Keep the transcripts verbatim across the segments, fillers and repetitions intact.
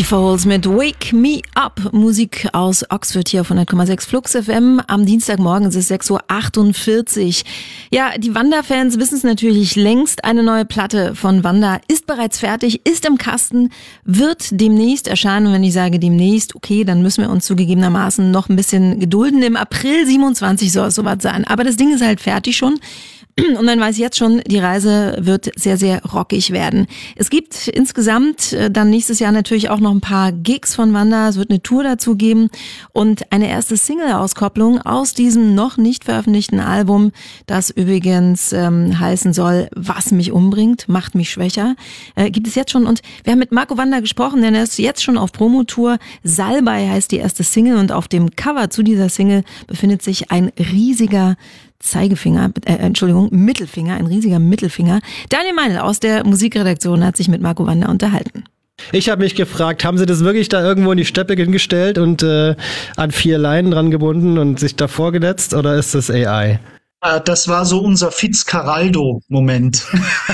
Die Foles mit Wake Me Up. Musik aus Oxford hier auf hundert Komma sechs Flux F M. Am Dienstagmorgen ist es sechs Uhr achtundvierzig. Ja, die Wanda-Fans wissen es natürlich längst. Eine neue Platte von Wanda ist bereits fertig, ist im Kasten, wird demnächst erscheinen. Und wenn ich sage demnächst, okay, dann müssen wir uns zugegebenermaßen noch ein bisschen gedulden. Im April siebenundzwanzig soll es soweit sein. Aber das Ding ist halt fertig schon. Und man weiß jetzt schon, die Reise wird sehr, sehr rockig werden. Es gibt insgesamt dann nächstes Jahr natürlich auch noch ein paar Gigs von Wanda. Es wird eine Tour dazu geben und eine erste Single-Auskopplung aus diesem noch nicht veröffentlichten Album, das übrigens ähm, heißen soll, was mich umbringt, macht mich schwächer, äh, gibt es jetzt schon. Und wir haben mit Marco Wanda gesprochen, denn er ist jetzt schon auf Promotour. Salbei heißt die erste Single und auf dem Cover zu dieser Single befindet sich ein riesiger Zeigefinger, äh, Entschuldigung, Mittelfinger, ein riesiger Mittelfinger. Daniel Meinl aus der Musikredaktion hat sich mit Marco Wanda unterhalten. Ich habe mich gefragt, haben sie das wirklich da irgendwo in die Steppe hingestellt und äh, an vier Leinen dran gebunden und sich davor gesetzt, oder ist das A I? Das war so unser Fitzcarraldo-Moment.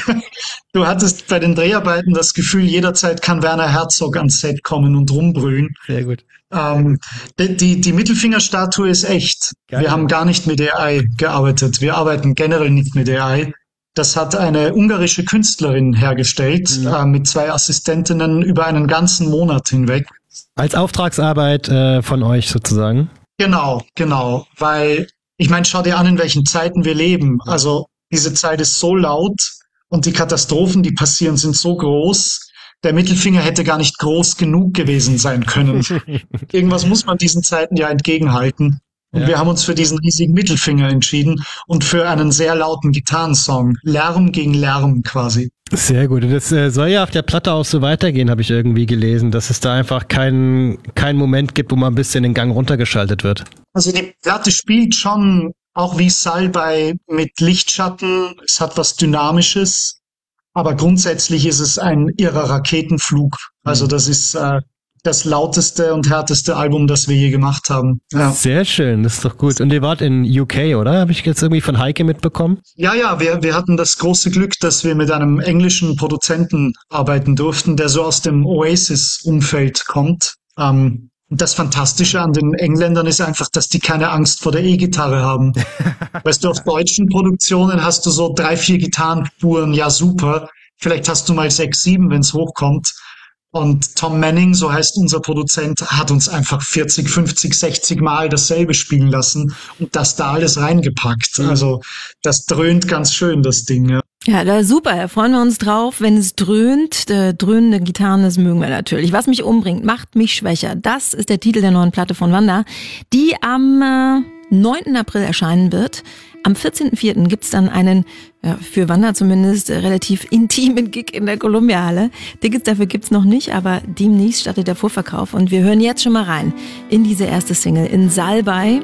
Du hattest bei den Dreharbeiten das Gefühl, jederzeit kann Werner Herzog ans Set kommen und rumbrüllen. Sehr gut. Ähm, die, die Mittelfingerstatue ist echt. Geil. Wir haben gar nicht mit A I gearbeitet. Wir arbeiten generell nicht mit A I. Das hat eine ungarische Künstlerin hergestellt, mhm. äh, mit zwei Assistentinnen über einen ganzen Monat hinweg. Als Auftragsarbeit äh, von euch sozusagen? Genau, genau. Weil, ich meine, schau dir an, in welchen Zeiten wir leben. Also diese Zeit ist so laut und die Katastrophen, die passieren, sind so groß. Der Mittelfinger hätte gar nicht groß genug gewesen sein können. Irgendwas muss man diesen Zeiten ja entgegenhalten. Und ja. wir haben uns für diesen riesigen Mittelfinger entschieden und für einen sehr lauten Gitarrensong. Lärm gegen Lärm quasi. Sehr gut. Und das äh, soll ja auf der Platte auch so weitergehen, habe ich irgendwie gelesen, dass es da einfach keinen keinen Moment gibt, wo mal ein bisschen den Gang runtergeschaltet wird. Also die Platte spielt schon auch wie Salbei mit Lichtschatten. Es hat was Dynamisches. Aber grundsätzlich ist es ein irrer Raketenflug. Also das ist äh, das lauteste und härteste Album, das wir je gemacht haben. Ja. Sehr schön, das ist doch gut. Und ihr wart in U K, oder? Habe ich jetzt irgendwie von Heike mitbekommen? Ja, ja, wir, wir hatten das große Glück, dass wir mit einem englischen Produzenten arbeiten durften, der so aus dem Oasis-Umfeld kommt. Ähm, Und das Fantastische an den Engländern ist einfach, dass die keine Angst vor der E-Gitarre haben. Weißt du, auf deutschen Produktionen hast du so drei, vier Gitarrenspuren, ja super. Vielleicht hast du mal sechs, sieben, wenn es hochkommt. Und Tom Manning, so heißt unser Produzent, hat uns einfach vierzig, fünfzig, sechzig Mal dasselbe spielen lassen und das da alles reingepackt. Also das dröhnt ganz schön, das Ding, ja. Ja, da super, da freuen wir uns drauf, wenn es dröhnt. Äh, dröhnende Gitarren, das mögen wir natürlich. Was mich umbringt, macht mich schwächer. Das ist der Titel der neuen Platte von Wanda, die am äh, neunten April erscheinen wird. Am vierzehnten vierten gibt's dann einen, ja, für Wanda zumindest, äh, relativ intimen Gig in der Columbia-Halle. Tickets dafür gibt's noch nicht, aber demnächst startet der Vorverkauf. Und wir hören jetzt schon mal rein in diese erste Single, in Salbei.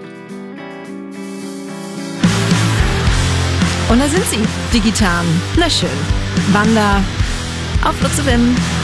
Und da sind sie, die Gitarren. Na schön. Wanda auf Flux F M.